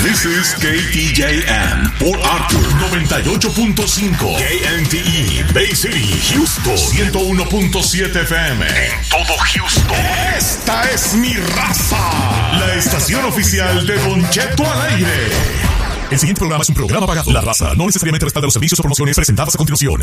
This is KTJM, Port Arthur 98.5, KNTE, Bay City, Houston 101.7 FM, en todo Houston. Esta es mi raza, la estación oficial de Don Cheto al aire. El siguiente programa es un programa pagado. La raza no necesariamente respalda los servicios o promociones presentadas a continuación.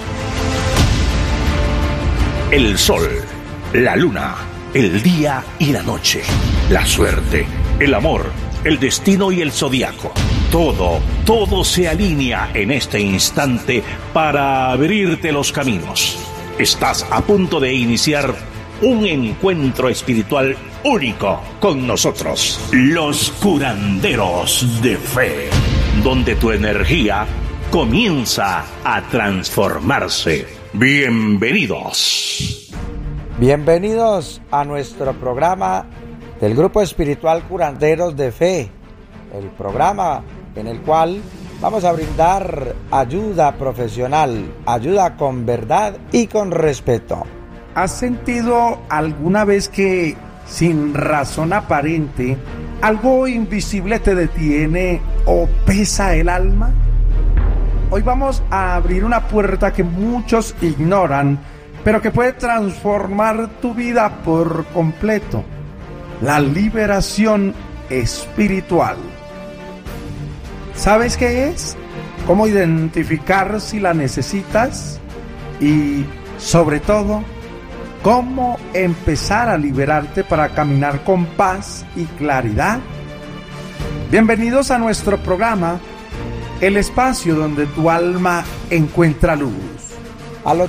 El sol, la luna, el día y la noche, la suerte, el amor, el destino y el zodiaco. Todo se alinea en este instante para abrirte los caminos. Estás a punto de iniciar un encuentro espiritual único con nosotros, los curanderos de fe, donde tu energía comienza a transformarse. Bienvenidos. Bienvenidos a nuestro programa del Grupo Espiritual Curanderos de Fe, el programa en el cual vamos a brindar ayuda profesional, ayuda con verdad y con respeto. ¿Has sentido alguna vez que, sin razón aparente, algo invisible te detiene o pesa el alma? Hoy vamos a abrir una puerta que muchos ignoran, pero que puede transformar tu vida por completo: la liberación espiritual. ¿Sabes qué es? ¿Cómo identificar si la necesitas? Y, sobre todo, ¿cómo empezar a liberarte para caminar con paz y claridad? Bienvenidos a nuestro programa, el espacio donde tu alma encuentra luz. Al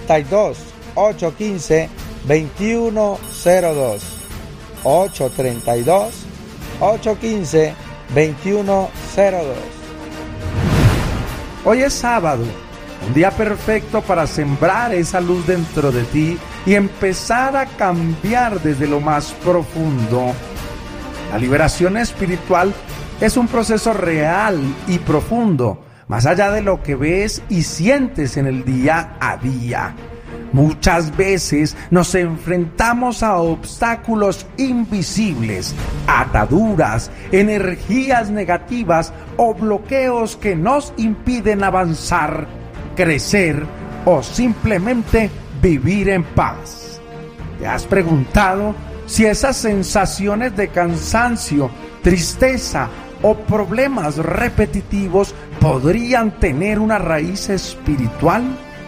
832-815-2102. 832-815-2102. Hoy es sábado, un día perfecto para sembrar esa luz dentro de ti y empezar a cambiar desde lo más profundo. La liberación espiritual es un proceso real y profundo, más allá de lo que ves y sientes en el día a día. Muchas veces nos enfrentamos a obstáculos invisibles, ataduras, energías negativas o bloqueos que nos impiden avanzar, crecer o simplemente vivir en paz. ¿Te has preguntado si esas sensaciones de cansancio, tristeza o problemas repetitivos podrían tener una raíz espiritual?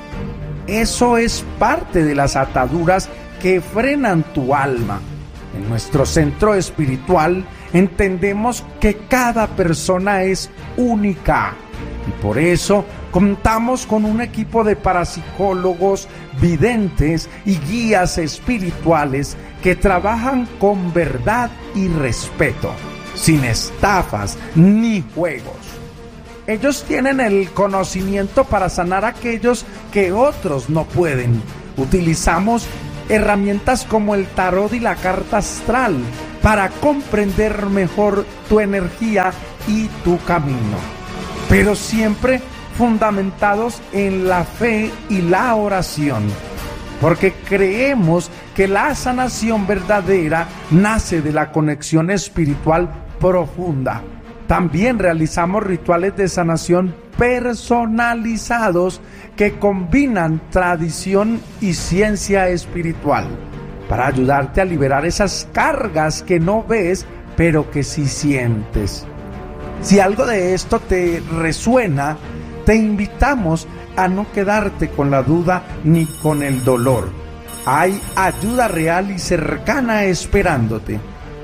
Eso es parte de las ataduras que frenan tu alma. En nuestro centro espiritual entendemos que cada persona es única y por eso contamos con un equipo de parapsicólogos, videntes y guías espirituales que trabajan con verdad y respeto, sin estafas ni juegos. Ellos tienen el conocimiento para sanar a aquellos que otros no pueden. Utilizamos herramientas como el tarot y la carta astral para comprender mejor tu energía y tu camino, pero siempre fundamentados en la fe y la oración, porque creemos que la sanación verdadera nace de la conexión espiritual profunda. También realizamos rituales de sanación personalizados que combinan tradición y ciencia espiritual para ayudarte a liberar esas cargas que no ves, pero que sí sientes. Si algo de esto te resuena, te invitamos a no quedarte con la duda ni con el dolor. Hay ayuda real y cercana esperándote.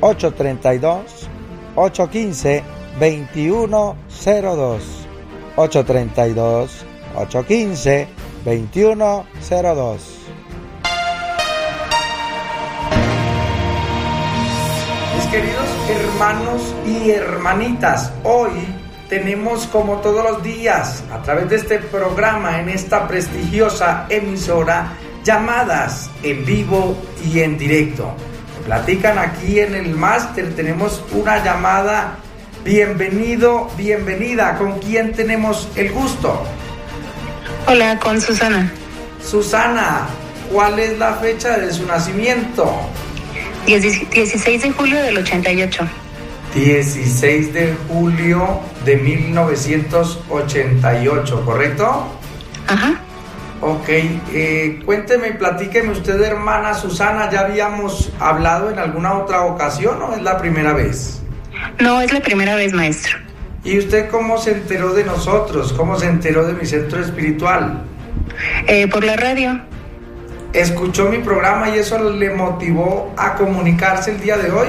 832-815-2102. 832-815-2102. Mis queridos hermanos y hermanitas, hoy tenemos, como todos los días, a través de este programa, en esta prestigiosa emisora, llamadas en vivo y en directo. Platican aquí en el máster, tenemos una llamada. Bienvenido, bienvenida. ¿Con quién tenemos el gusto? Hola, con Susana. Susana, ¿cuál es la fecha de su nacimiento? 16 de julio del 88. 16 de julio de 1988, ¿correcto? Ajá. Ok, cuénteme y platíqueme usted, hermana Susana, ¿ya habíamos hablado en alguna otra ocasión o es la primera vez? No, es la primera vez, maestro. ¿Y usted cómo se enteró de nosotros? ¿Cómo se enteró de mi centro espiritual? Por la radio. ¿Escuchó mi programa y eso le motivó a comunicarse el día de hoy?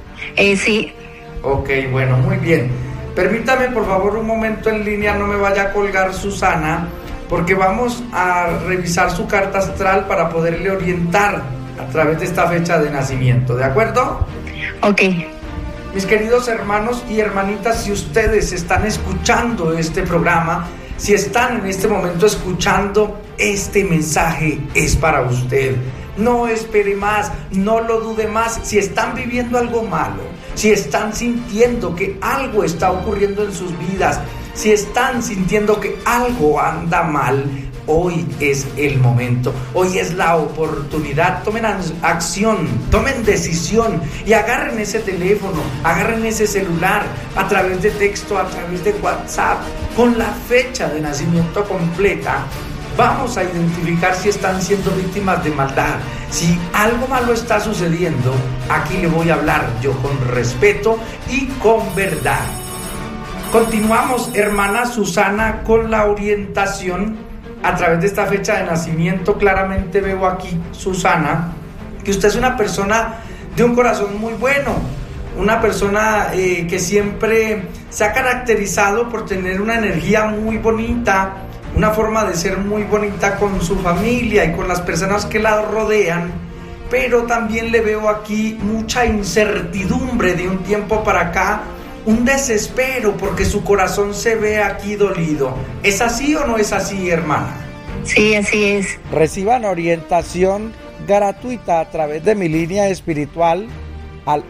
Sí. Ok, bueno, muy bien. Permítame por favor un momento en línea, no me vaya a colgar Susana, porque vamos a revisar su carta astral para poderle orientar a través de esta fecha de nacimiento, ¿de acuerdo? Ok. Mis queridos hermanos y hermanitas, si ustedes están escuchando este programa, si están en este momento escuchando este mensaje, es para usted. No espere más, no lo dude más. Si están viviendo algo malo, si están sintiendo que algo está ocurriendo en sus vidas, si están sintiendo que algo anda mal, hoy es el momento, hoy es la oportunidad. Tomen acción, tomen decisión y agarren ese teléfono, agarren ese celular, a través de texto, a través de WhatsApp, con la fecha de nacimiento completa. Vamos a identificar si están siendo víctimas de maldad. Si algo malo está sucediendo, aquí le voy a hablar yo con respeto y con verdad. Continuamos, hermana Susana, con la orientación a través de esta fecha de nacimiento. Claramente veo aquí, Susana, que usted es una persona de un corazón muy bueno, una persona que siempre se ha caracterizado por tener una energía muy bonita, una forma de ser muy bonita con su familia y con las personas que la rodean, pero también le veo aquí mucha incertidumbre de un tiempo para acá, un desespero porque su corazón se ve aquí dolido. ¿Es así o no es así, hermana? Sí, así es. Reciban orientación gratuita a través de mi línea espiritual al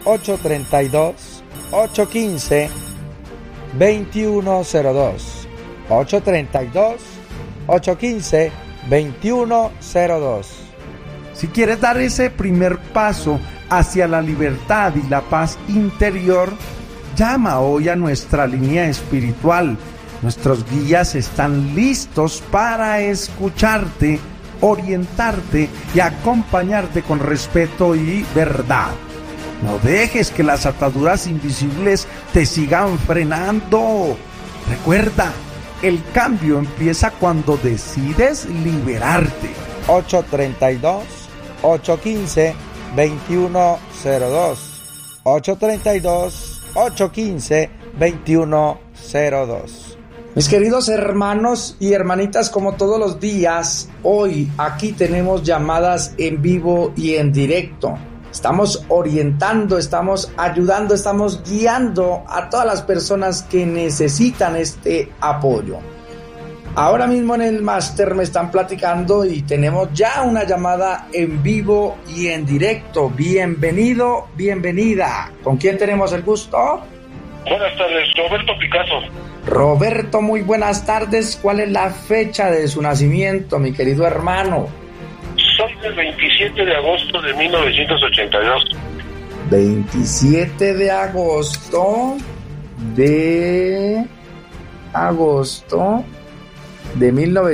832-815-2102. 832-815-2102. Si quieres dar ese primer paso hacia la libertad y la paz interior, llama hoy a nuestra línea espiritual. Nuestros guías están listos para escucharte, orientarte y acompañarte con respeto y verdad. No dejes que las ataduras invisibles te sigan frenando. Recuerda, el cambio empieza cuando decides liberarte. 832-815-2102. 832-815-2102. Mis queridos hermanos y hermanitas, como todos los días, hoy aquí tenemos llamadas en vivo y en directo. Estamos orientando, estamos ayudando, estamos guiando a todas las personas que necesitan este apoyo. Ahora mismo en el máster me están platicando y tenemos ya una llamada en vivo y en directo. Bienvenido, bienvenida. ¿Con quién tenemos el gusto? Buenas tardes, Roberto Picasso. Roberto, muy buenas tardes. ¿Cuál es la fecha de su nacimiento, mi querido hermano? Soy del 27 de agosto de 1982. 27 de agosto de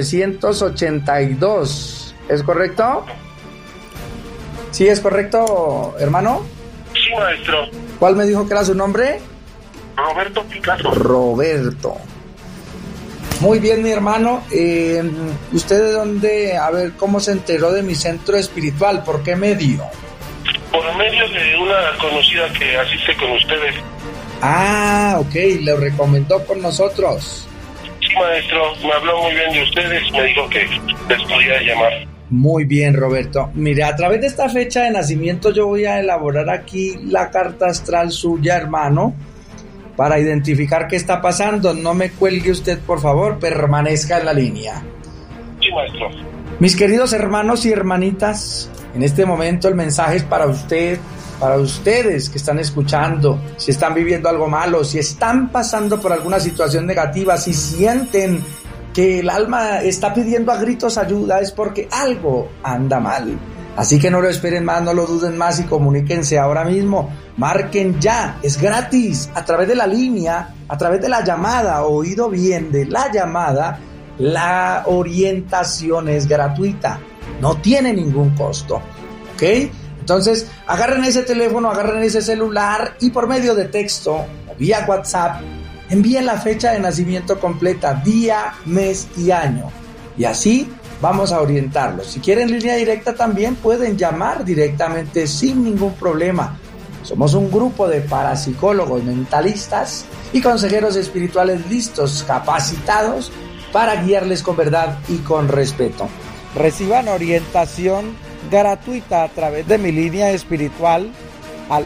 1982. ¿Es correcto? ¿Sí es correcto, hermano? Sí, maestro. ¿Cuál me dijo que era su nombre? Roberto Picasso. Roberto. Muy bien, mi hermano. ¿Usted de dónde? A ver, ¿cómo se enteró de mi centro espiritual? ¿Por qué medio? Por medio de una conocida que asiste con ustedes. Ah, ok, le recomendó con nosotros. Sí, maestro, me habló muy bien de ustedes, me dijo que les podía llamar. Muy bien, Roberto. Mire, a través de esta fecha de nacimiento yo voy a elaborar aquí la carta astral suya, hermano, para identificar qué está pasando. No me cuelgue usted, por favor, permanezca en la línea. Sí, maestro. Mis queridos hermanos y hermanitas, en este momento el mensaje es para usted, para ustedes que están escuchando. Si están viviendo algo malo, si están pasando por alguna situación negativa, si sienten que el alma está pidiendo a gritos ayuda, es porque algo anda mal. Así que no lo esperen más, no lo duden más y comuníquense ahora mismo. Marquen ya, es gratis, a través de la línea, a través de la llamada, oído bien, de la llamada, la orientación es gratuita, no tiene ningún costo, ¿ok? Entonces, agarren ese teléfono, agarren ese celular y por medio de texto o vía WhatsApp, envíen la fecha de nacimiento completa, día, mes y año. Y así vamos a orientarlos. Si quieren línea directa también pueden llamar directamente sin ningún problema. Somos un grupo de parapsicólogos mentalistas y consejeros espirituales listos, capacitados para guiarles con verdad y con respeto. Reciban orientación gratuita a través de mi línea espiritual al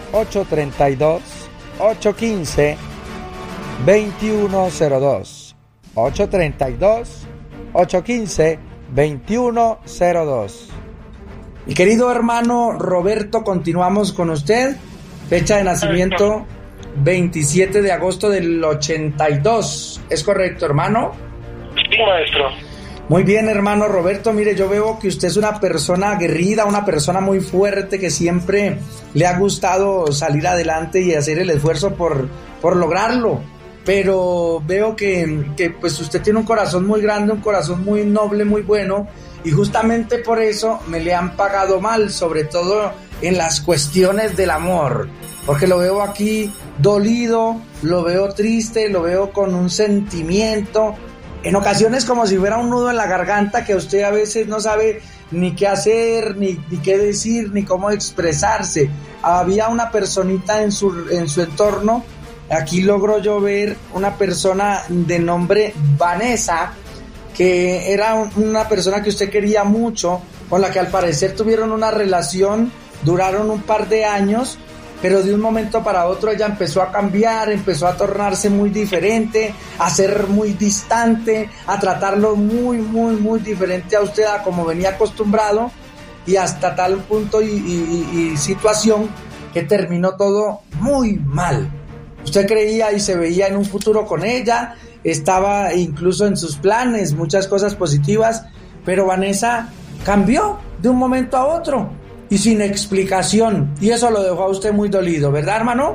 832-815-2102. 832-815-2102. Mi querido hermano Roberto, continuamos con usted. Fecha de nacimiento 27 de agosto del 82. ¿Es correcto, hermano? Sí, maestro. Muy bien, hermano Roberto. Mire, yo veo que usted es una persona aguerrida, una persona muy fuerte que siempre le ha gustado salir adelante y hacer el esfuerzo por lograrlo. Pero veo que pues usted tiene un corazón muy grande, un corazón muy noble, muy bueno, y justamente por eso me le han pagado mal, sobre todo en las cuestiones del amor, porque lo veo aquí dolido, lo veo triste, lo veo con un sentimiento, en ocasiones como si fuera un nudo en la garganta que usted a veces no sabe ni qué hacer, ni qué decir, ni cómo expresarse. Había una personita en su entorno. Aquí logro yo ver una persona de nombre Vanessa, que era una persona que usted quería mucho, con la que al parecer tuvieron una relación, duraron un par de años, pero de un momento para otro ella empezó a cambiar, empezó a tornarse muy diferente, a ser muy distante, a tratarlo muy, muy, muy diferente a usted, a como venía acostumbrado, y hasta tal punto y situación que terminó todo muy mal. Usted creía y se veía en un futuro con ella, estaba incluso en sus planes, muchas cosas positivas, pero Vanessa cambió de un momento a otro y sin explicación, y eso lo dejó a usted muy dolido, ¿verdad, hermano?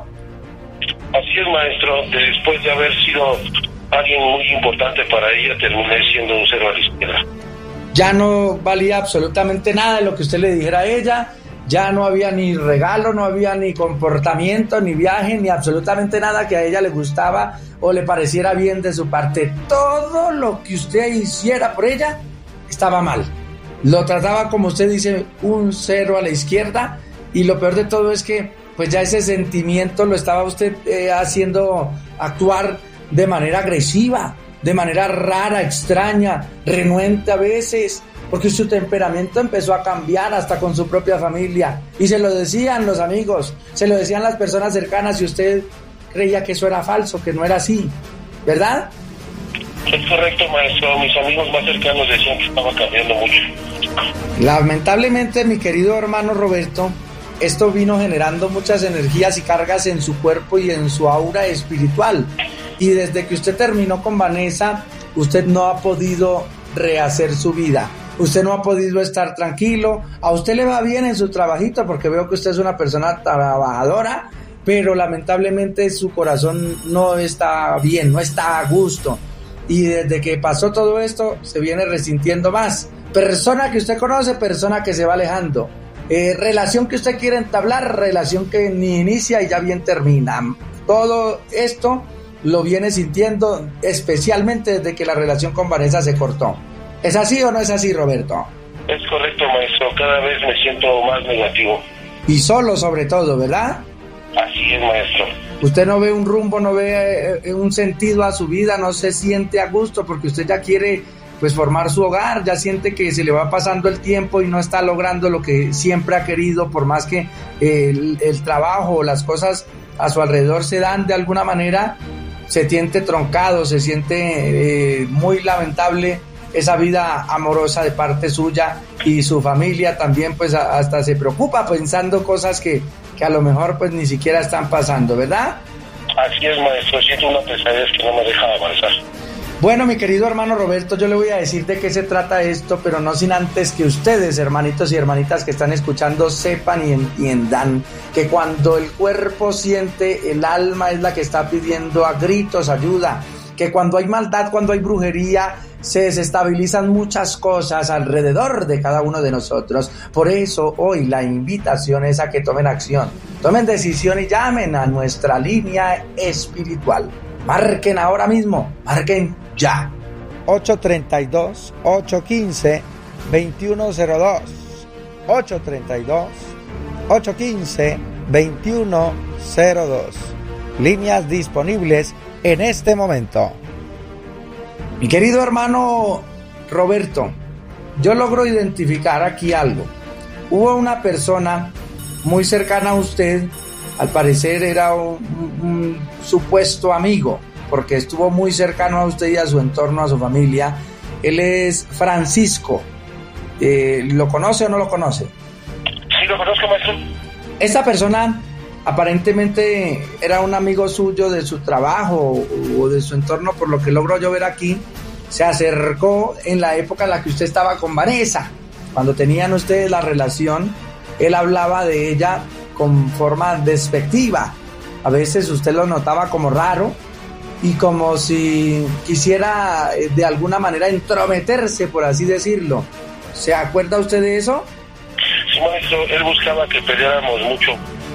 Así es, maestro. Después de haber sido alguien muy importante para ella, terminé siendo un cero a la izquierda. Ya no valía absolutamente nada de lo que usted le dijera a ella. Ya no había ni regalo, no había ni comportamiento, ni viaje, ni absolutamente nada que a ella le gustaba o le pareciera bien de su parte. Todo lo que usted hiciera por ella estaba mal. Lo trataba, como usted dice, un cero a la izquierda, y lo peor de todo es que pues ya ese sentimiento lo estaba usted haciendo actuar de manera agresiva, de manera rara, extraña, renuente a veces, porque su temperamento empezó a cambiar hasta con su propia familia, y se lo decían los amigos, se lo decían las personas cercanas, y usted creía que eso era falso, que no era así, ¿verdad? Es correcto, maestro. Mis amigos más cercanos decían que estaba cambiando mucho. Lamentablemente, mi querido hermano Roberto, esto vino generando muchas energías y cargas en su cuerpo y en su aura espiritual, y desde que usted terminó con Vanessa, usted no ha podido rehacer su vida. Usted no ha podido estar tranquilo. A usted le va bien en su trabajito, porque veo que usted es una persona trabajadora, pero lamentablemente su corazón no está bien, no está a gusto. Y desde que pasó todo esto, se viene resintiendo más. Persona que usted conoce, persona que se va alejando. Relación que usted quiere entablar, relación que ni inicia y ya bien termina. Todo esto lo viene sintiendo especialmente desde que la relación con Vanessa se cortó. ¿Es así o no es así, Roberto? Es correcto, maestro. Cada vez me siento más negativo. Y solo, sobre todo, ¿verdad? Así es, maestro. Usted no ve un rumbo, no ve un sentido a su vida, no se siente a gusto porque usted ya quiere pues formar su hogar, ya siente que se le va pasando el tiempo y no está logrando lo que siempre ha querido, por más que el trabajo o las cosas a su alrededor se dan de alguna manera, se siente troncado, se siente muy lamentable esa vida amorosa de parte suya, y su familia también pues hasta se preocupa pensando cosas que a lo mejor pues ni siquiera están pasando, ¿verdad? Así es, maestro. Siento una pesadez que no me deja avanzar. Bueno, mi querido hermano Roberto, yo le voy a decir de qué se trata esto, pero no sin antes que ustedes, hermanitos y hermanitas que están escuchando, sepan y entiendan que cuando el cuerpo siente, el alma es la que está pidiendo a gritos ayuda, que cuando hay maldad, cuando hay brujería, se desestabilizan muchas cosas alrededor de cada uno de nosotros. Por eso hoy la invitación es a que tomen acción, tomen decisión y llamen a nuestra línea espiritual. Marquen ahora mismo, marquen ya. 832-815-2102. 832-815-2102. Líneas disponibles en este momento. Mi querido hermano Roberto, yo logro identificar aquí algo. Hubo una persona muy cercana a usted, al parecer era un supuesto amigo, porque estuvo muy cercano a usted y a su entorno, a su familia. Él es Francisco. ¿Lo conoce o no lo conoce? Sí, lo conozco, maestro. Esta persona aparentemente era un amigo suyo de su trabajo o de su entorno, por lo que logro yo ver aquí. Se acercó en la época en la que usted estaba con Vanessa. Cuando tenían ustedes la relación, él hablaba de ella con forma despectiva. A veces usted lo notaba como raro y como si quisiera de alguna manera entrometerse, por así decirlo. ¿Se acuerda usted de eso? Sí, maestro, él buscaba que peleáramos mucho.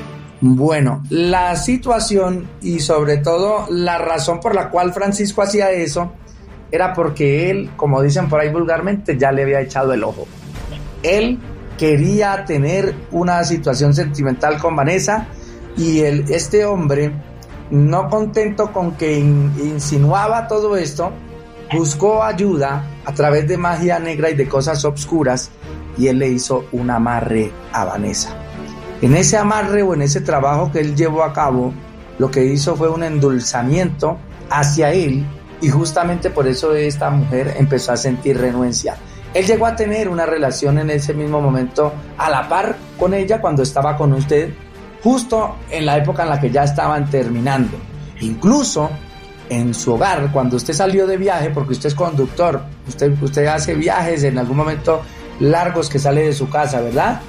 Bueno, la situación y sobre todo la razón por la cual Francisco hacía eso era porque él, como dicen por ahí vulgarmente, ya le había echado el ojo. Él quería tener una situación sentimental con Vanessa y este hombre, no contento con que insinuaba todo esto, buscó ayuda a través de magia negra y de cosas obscuras y él le hizo un amarre a Vanessa. En ese amarre o en ese trabajo que él llevó a cabo, lo que hizo fue un endulzamiento hacia él y justamente por eso esta mujer empezó a sentir renuencia. Él llegó a tener una relación en ese mismo momento a la par con ella cuando estaba con usted, justo en la época en la que ya estaban terminando. Incluso en su hogar, cuando usted salió de viaje, porque usted es conductor, usted hace viajes en algún momento largos que sale de su casa, ¿verdad?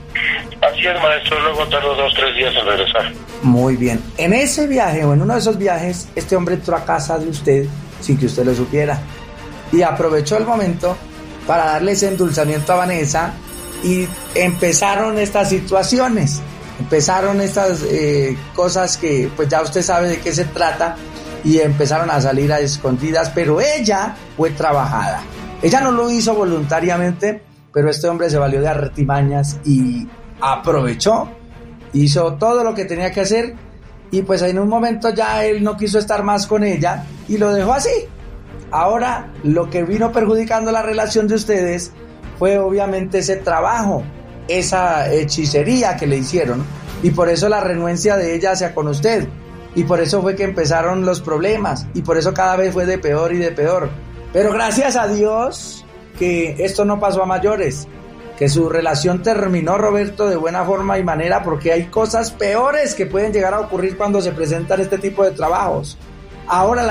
Así es, maestro, luego tardo 2-3 días en regresar. Muy bien. En ese viaje o en uno de esos viajes, este hombre entró a casa de usted sin que usted lo supiera y aprovechó el momento para darle ese endulzamiento a Vanessa y empezaron estas situaciones, empezaron estas cosas que pues ya usted sabe de qué se trata y empezaron a salir a escondidas, pero ella fue trabajada. Ella no lo hizo voluntariamente, pero este hombre se valió de artimañas y aprovechó, hizo todo lo que tenía que hacer y pues en un momento ya él no quiso estar más con ella y lo dejó así. Ahora lo que vino perjudicando la relación de ustedes fue obviamente ese trabajo, esa hechicería que le hicieron y por eso la renuencia de ella hacia con usted y por eso fue que empezaron los problemas y por eso cada vez fue de peor y de peor. Pero gracias a Dios que esto no pasó a mayores, que su relación terminó, Roberto, de buena forma y manera, porque hay cosas peores que pueden llegar a ocurrir cuando se presentan este tipo de trabajos. Ahora la